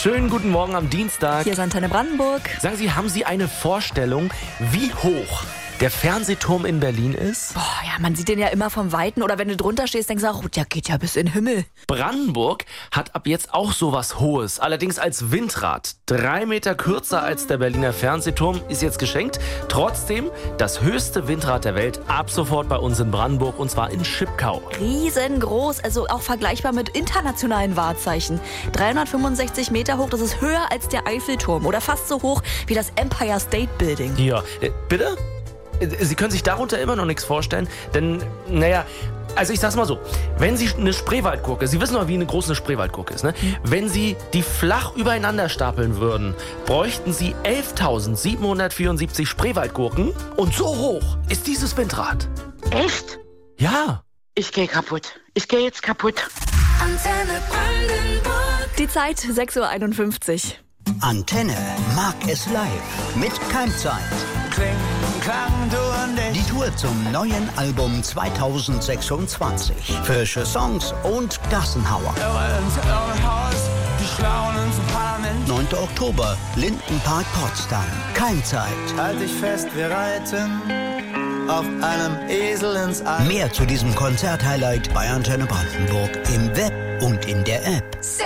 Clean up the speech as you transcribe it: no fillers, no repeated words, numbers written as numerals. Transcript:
Schönen guten Morgen am Dienstag. Hier ist Antenne Brandenburg. Sagen Sie, haben Sie eine Vorstellung, wie hoch der Fernsehturm in Berlin ist? Boah, ja, man sieht den ja immer vom Weiten. Oder wenn du drunter stehst, denkst du auch, der geht ja bis in den Himmel. Brandenburg hat ab jetzt auch sowas Hohes, allerdings als Windrad. 3 Meter kürzer als der Berliner Fernsehturm, ist jetzt geschenkt. Trotzdem das höchste Windrad der Welt ab sofort bei uns in Brandenburg, und zwar in Schipkau. Riesengroß, also auch vergleichbar mit internationalen Wahrzeichen. 365 Meter hoch, das ist höher als der Eiffelturm oder fast so hoch wie das Empire State Building. Ja, bitte? Sie können sich darunter immer noch nichts vorstellen, denn, also ich sag's mal so, wenn Sie eine Spreewaldgurke, Sie wissen doch, wie groß eine Spreewaldgurke ist, ne? Wenn Sie die flach übereinander stapeln würden, bräuchten Sie 11.774 Spreewaldgurken, und so hoch ist dieses Windrad. Echt? Ja. Ich gehe kaputt. Ich gehe jetzt kaputt. Antenne Brandenburg. Die Zeit 6.51 Uhr. Antenne mag es live mit Keimzeit. Kling, Klang, du und ich. Die Tour zum neuen Album 2026. Frische Songs und Gassenhauer. Irre ins Irrenhaus, die Schlauen ins Parlament. 9. Oktober, Lindenpark Potsdam. Keimzeit. Halt dich fest, wir reiten auf einem Esel ins All. Mehr zu diesem Konzert-Highlight bei Antenne Brandenburg im Web und in der App.